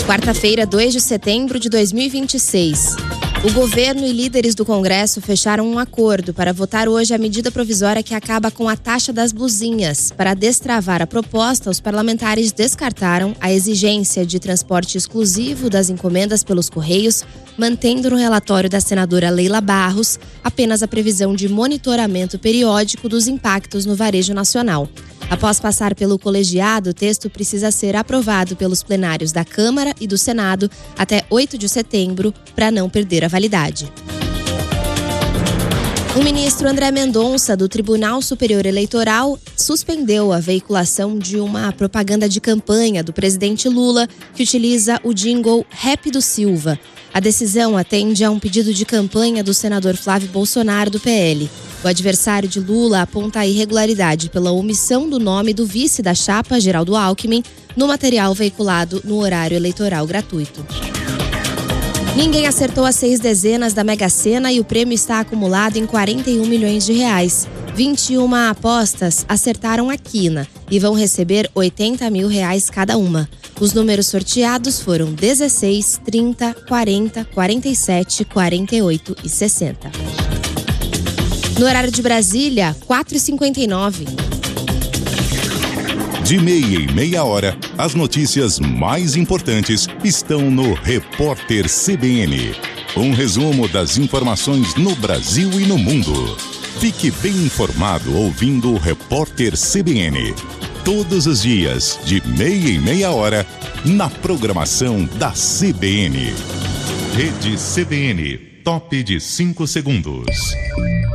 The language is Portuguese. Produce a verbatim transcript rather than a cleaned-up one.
Quarta-feira, dois de setembro de dois mil e vinte e seis. O governo e líderes do Congresso fecharam um acordo para votar hoje a medida provisória que acaba com a taxa das blusinhas. Para destravar a proposta, os parlamentares descartaram a exigência de transporte exclusivo das encomendas pelos Correios, mantendo no relatório da senadora Leila Barros apenas a previsão de monitoramento periódico dos impactos no varejo nacional. Após passar pelo colegiado, o texto precisa ser aprovado pelos plenários da Câmara e do Senado até oito de setembro, para não perder a validade. O ministro André Mendonça, do Tribunal Superior Eleitoral, suspendeu a veiculação de uma propaganda de campanha do presidente Lula que utiliza o jingle Rap do Silva. A decisão atende a um pedido de campanha do senador Flávio Bolsonaro, do P L. O adversário de Lula aponta a irregularidade pela omissão do nome do vice da chapa, Geraldo Alckmin, no material veiculado no horário eleitoral gratuito. Ninguém acertou as seis dezenas da Mega Sena e o prêmio está acumulado em quarenta e um milhões de reais. vinte e uma apostas acertaram a quina e vão receber oitenta mil reais cada uma. Os números sorteados foram dezesseis, trinta, quarenta, quarenta e sete, quarenta e oito e sessenta. No horário de Brasília, quatro e cinquenta e nove. De meia em meia hora, as notícias mais importantes estão no Repórter C B N. Um resumo das informações no Brasil e no mundo. Fique bem informado ouvindo o Repórter C B N. Todos os dias, de meia em meia hora, na programação da C B N. Rede C B N, top de cinco segundos.